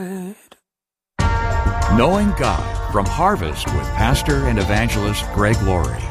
Knowing God from Harvest with Pastor and Evangelist Greg Laurie.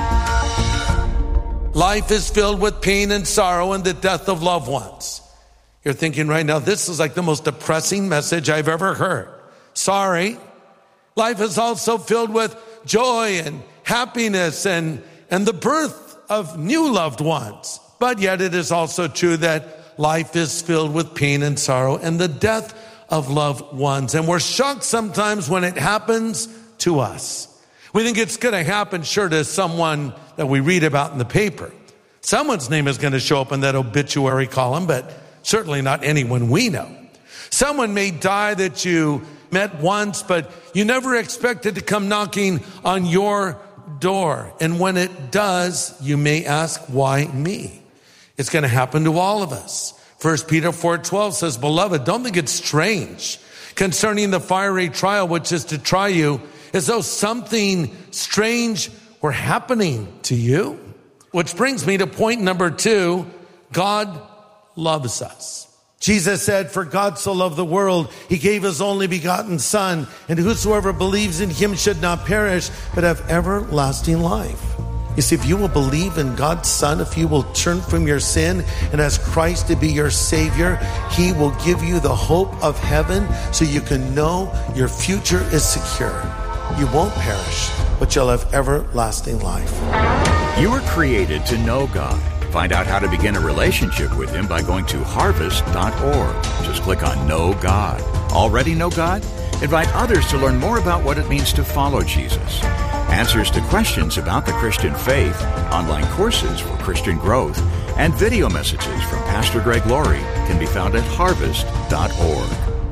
Life is filled with pain and sorrow and the death of loved ones. You're thinking right now, this is like the most depressing message I've ever heard. Sorry. Life is also filled with joy and happiness and the birth of new loved ones. But yet it is also true that life is filled with pain and sorrow and the death of loved ones. And we're shocked sometimes when it happens to us. We think it's going to happen, sure, to someone that we read about in the paper. Someone's name is going to show up in that obituary column, but certainly not anyone we know. Someone may die that you met once, but you never expected to come knocking on your door. And when it does, you may ask, why me? It's going to happen to all of us. 1 Peter 4:12 says, Beloved, don't think it's strange concerning the fiery trial which is to try you, as though something strange were happening to you. Which brings me to point number 2, God loves us. Jesus said, for God so loved the world, he gave his only begotten Son, and whosoever believes in him should not perish, but have everlasting life. You see, if you will believe in God's Son, if you will turn from your sin and ask Christ to be your Savior, he will give you the hope of heaven so you can know your future is secure. You won't perish, but you'll have everlasting life. You were created to know God. Find out how to begin a relationship with him by going to harvest.org. Just click on Know God. Already know God? Invite others to learn more about what it means to follow Jesus. Answers to questions about the Christian faith, online courses for Christian growth, and video messages from Pastor Greg Laurie can be found at harvest.org.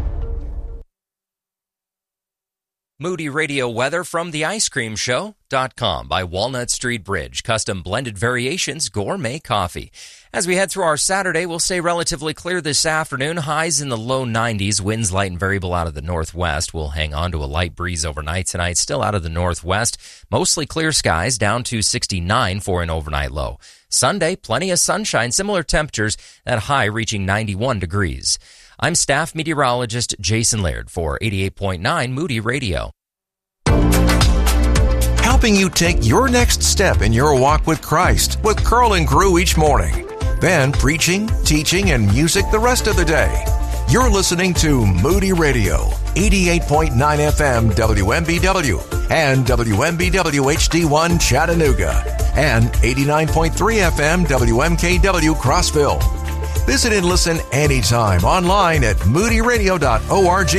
Moody Radio weather from theicecreamshow.com by Walnut Street Bridge. Custom blended variations, gourmet coffee. As we head through our Saturday, we'll stay relatively clear this afternoon. Highs in the low 90s. Winds light and variable out of the northwest. We'll hang on to a light breeze overnight tonight. Still out of the northwest. Mostly clear skies, down to 69 for an overnight low. Sunday, plenty of sunshine. Similar temperatures, that high reaching 91 degrees. I'm staff meteorologist Jason Laird for 88.9 Moody Radio. Helping you take your next step in your walk with Christ with Curl and Crew each morning. Then preaching, teaching, and music the rest of the day. You're listening to Moody Radio, 88.9 FM WMBW and WMBW HD1 Chattanooga and 89.3 FM WMKW Crossville. Visit and listen anytime online at moodyradio.org.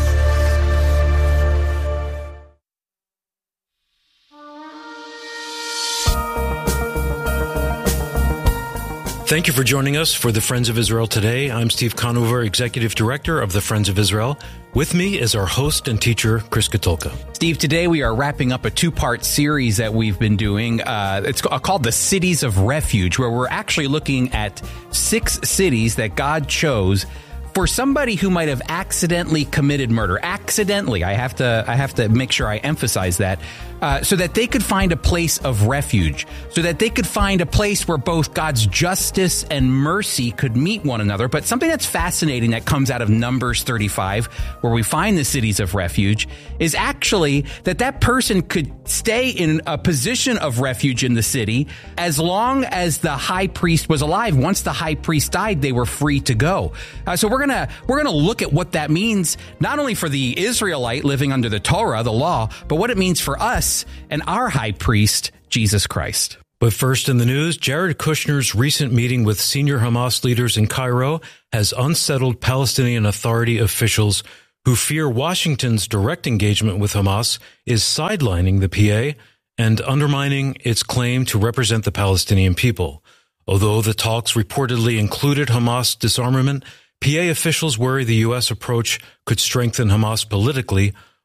Thank you for joining us for the Friends of Israel today. I'm Steve Conover, Executive Director of the Friends of Israel. With me is our host and teacher, Chris Katulka. Steve, today we are wrapping up a 2-part series that we've been doing. It's called The Cities of Refuge, where we're actually looking at 6 cities that God chose for somebody who might have accidentally committed murder. Accidentally. I have to make sure I emphasize that. So that they could find a place of refuge, so that they could find a place where both God's justice and mercy could meet one another. But something that's fascinating that comes out of Numbers 35, where we find the cities of refuge, is actually that person could stay in a position of refuge in the city as long as the high priest was alive. Once the high priest died, they were free to go. So we're gonna look at what that means, not only for the Israelite living under the Torah, the law, but what it means for us and our high priest, Jesus Christ. But first in the news, Jared Kushner's recent meeting with senior Hamas leaders in Cairo has unsettled Palestinian Authority officials who fear Washington's direct engagement with Hamas is sidelining the PA and undermining its claim to represent the Palestinian people. Although the talks reportedly included Hamas disarmament, PA officials worry the U.S. approach could strengthen Hamas politically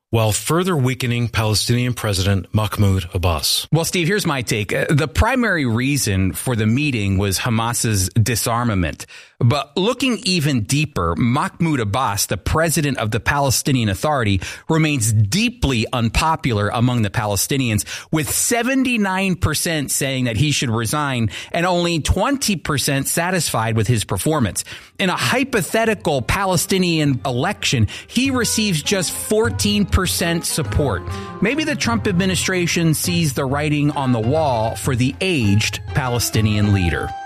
while further weakening Palestinian President Mahmoud Abbas. Well, Steve, here's my take. The primary reason for the meeting was Hamas's disarmament. But looking even deeper, Mahmoud Abbas, the president of the Palestinian Authority, remains deeply unpopular among the Palestinians, with 79% saying that he should resign and only 20% satisfied with his performance. In a hypothetical Palestinian election, he receives just 14% support. Maybe the Trump administration sees the writing on the wall for the aged Palestinian leader.